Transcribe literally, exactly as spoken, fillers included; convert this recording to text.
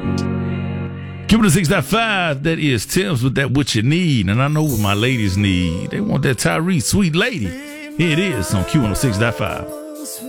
Q one oh six point five, that is Tim's with that what you need. And I know what my ladies need. They want that Tyrese, sweet lady. Here it is on Q one oh six point five.